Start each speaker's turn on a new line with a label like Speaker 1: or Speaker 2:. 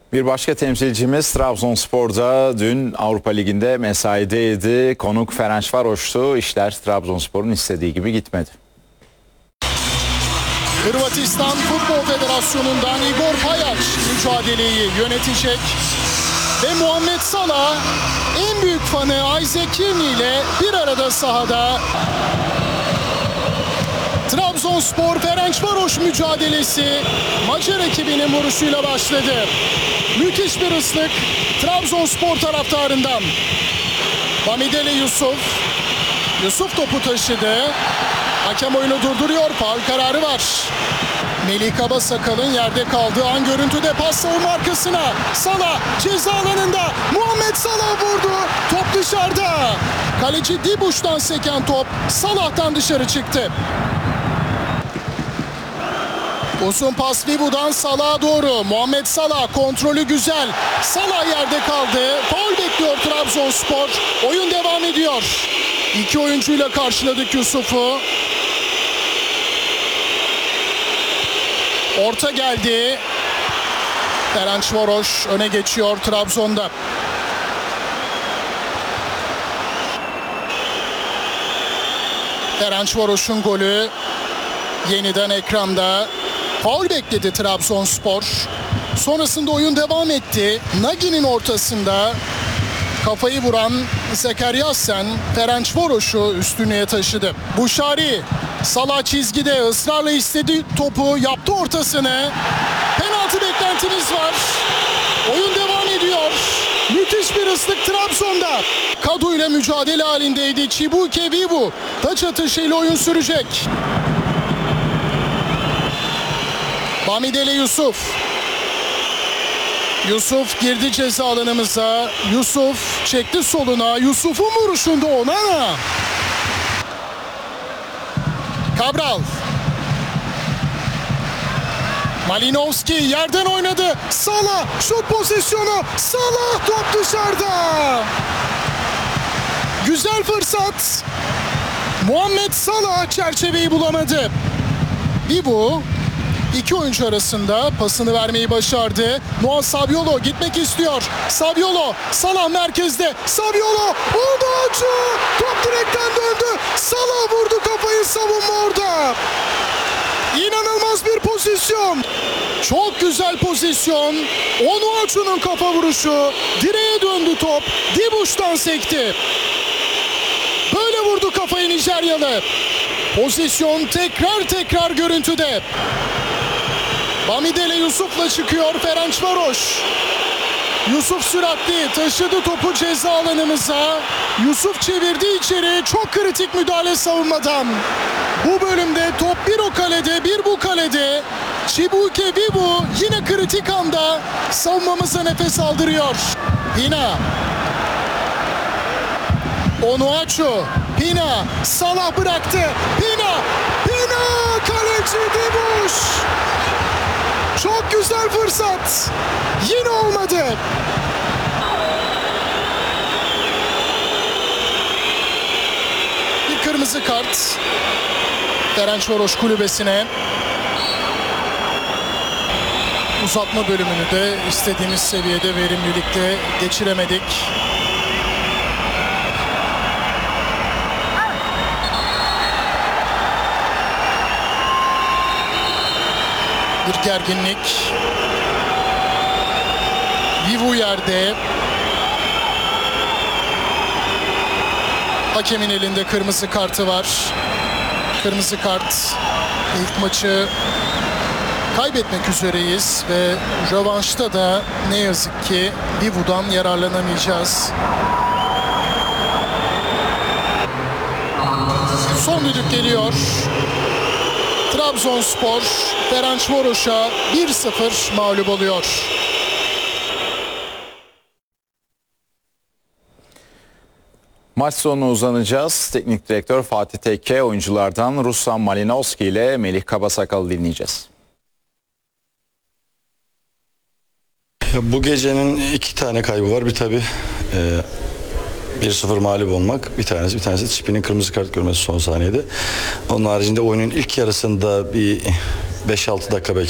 Speaker 1: Bir başka temsilcimiz Trabzonspor'da dün Avrupa Ligi'nde mesaideydi. Konuk Ferencvaros'tu. İşler Trabzonspor'un istediği gibi gitmedi.
Speaker 2: Hırvatistan Futbol Federasyonu'ndan Igor Pajac mücadeleyi yönetecek. Ve Muhammed Salah en büyük fanı Isaac Kearney ile bir arada sahada. Trabzonspor Ferencvaros mücadelesi Macar ekibinin vuruşuyla başladı. Müthiş bir ıslık Trabzonspor taraftarından. Bamidele Yusuf topu taşıdı. Hakem oyunu durduruyor. Faul kararı var. Melih Kabasakal'ın yerde kaldığı an görüntüde pas savunma arkasına. Salah ceza alanında. Muhammed Salah vurdu. Top dışarıda. Kaleci Dibuş'tan seken top Salah'tan dışarı çıktı. Uzun pas Vibu'dan Salah'a doğru. Muhammed Salah kontrolü güzel. Salah yerde kaldı. Faul bekliyor Trabzonspor. Oyun devam ediyor. İki oyuncuyla karşıladık Yusuf'u. Orta geldi. Ferencvaros öne geçiyor Trabzon'da. Ferencvaros'un golü yeniden ekranda. Faul bekledi Trabzonspor. Sonrasında oyun devam etti. Nagi'nin ortasında kafayı vuran Zekeryasen Ferencvaros'u üstünlüğe taşıdı. Buşari Salah çizgide ısrarla istedi topu, yaptı ortasını. Penaltı beklentimiz var. Oyun devam ediyor. Müthiş bir ıslık Trabzon'da. Kadu ile mücadele halindeydi. Chibuike Vibu taç atışıyla oyun sürecek. Bamidele Yusuf girdi ceza alanımıza. Yusuf çekti soluna. Yusuf'un vuruşunda Onana. Cabral. Malinovski yerden oynadı. Salah şut pozisyonu. Salah top dışarıda. Güzel fırsat. Muhammed Salah çerçeveyi bulamadı. Vibu İki oyuncu arasında pasını vermeyi başardı. Noah Saviolo gitmek istiyor. Saviolo, Salah merkezde. Saviolo, Onuachu. Top direkten döndü. Salah vurdu kafayı, savunma orada. İnanılmaz bir pozisyon. Çok güzel pozisyon. Onuachu'nun kafa vuruşu. Direğe döndü top. Dibuş'tan sekti. Böyle vurdu kafayı Nijeryalı. Pozisyon tekrar görüntüde. Bamidele Yusuf'la çıkıyor Ferencvaros. Yusuf süratli taşıdı topu ceza alanımıza. Yusuf çevirdi içeri. Çok kritik müdahale savunmadan. Bu bölümde top bir o kalede bir bu kalede. Chibuike Vibu yine kritik anda savunmamıza nefes aldırıyor. Pina. Onuachu. Pina. Salah bıraktı. Pina. Kaleci Dibuş. Çok güzel fırsat. Yine olmadı. Bir kırmızı kart. Ferencvaros kulübesine. Uzatma bölümünü de istediğimiz seviyede verimlilikte geçiremedik. Bir gerginlik. Vivu yerde. Hakemin elinde kırmızı kartı var. Kırmızı kart. İlk maçı kaybetmek üzereyiz ve rövanşta da ne yazık ki Vivu'dan yararlanamayacağız. Son düdük geliyor. Trabzonspor Ferencvaros'a 1-0 mağlup oluyor.
Speaker 1: Maç sonuna uzanacağız. Teknik direktör Fatih Tekke oyunculardan Ruslan Malinovski ile Melih Kabasakal'ı dinleyeceğiz.
Speaker 3: Bu gecenin iki tane kaybı var. Bir tabii 1-0 mağlup olmak, bir tanesi Çipi'nin kırmızı kart görmesi son saniyede. Onun haricinde oyunun ilk yarısında bir 5-6 dakika belki